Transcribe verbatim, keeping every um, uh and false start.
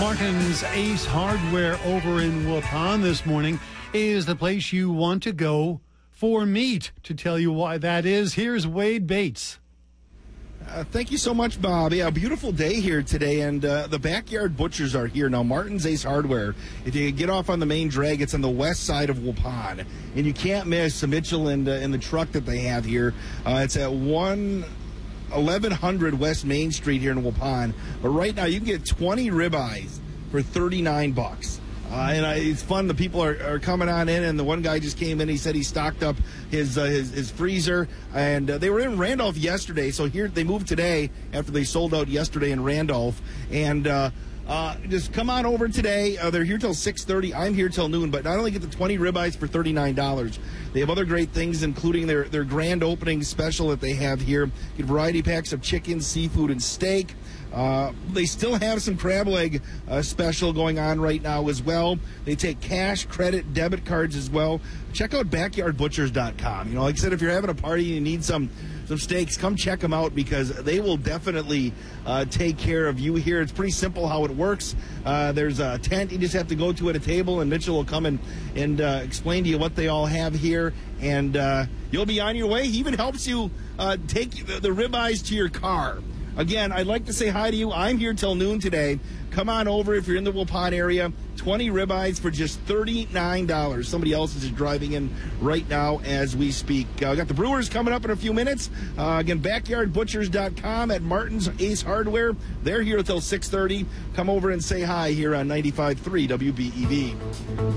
Martin's Ace Hardware over in Waupun this morning is the place you want to go for meat. To tell you why that is, here's Wade Bates. Uh, thank you so much, Bob. Yeah, a beautiful day here today, and uh, the Backyard Butchers are here. Now, Martin's Ace Hardware, if you get off on the main drag, it's on the west side of Waupun, and you can't miss Mitchell and, uh, and the truck that they have here. Uh, it's at one eleven hundred West Main Street here in Waupun, but right now you can get twenty ribeyes for thirty-nine bucks. Uh, and I, it's fun. The people are, are coming on in, and the one guy just came in. He said he stocked up his uh, his, his freezer, and uh, they were in Randolph yesterday. So here they moved today after they sold out yesterday in Randolph. And uh, uh, just come on over today. Uh, they're here till six thirty. I'm here till noon. But not only get the twenty ribeyes for thirty-nine dollars, they have other great things, including their, their grand opening special that they have here. Get variety packs of chicken, seafood, and steak. Uh, they still have some crab leg uh, special going on right now as well. They take cash, credit, debit cards as well. Check out backyard butchers dot com. You know, like I said, if you're having a party and you need some some steaks, come check them out because they will definitely uh, take care of you here. It's pretty simple how it works. Uh, there's a tent you just have to go to at a table, and Mitchell will come and, and uh, explain to you what they all have here, and uh, you'll be on your way. He even helps you uh, take the, the ribeyes to your car. Again, I'd like to say hi to you. I'm here till noon today. Come on over if you're in the Waupun area. twenty ribeyes for just thirty-nine dollars. Somebody else is just driving in right now as we speak. I uh, got the Brewers coming up in a few minutes. Uh, again, backyard butchers dot com at Martin's Ace Hardware. They're here until six thirty. Come over and say hi here on ninety-five point three W B E V.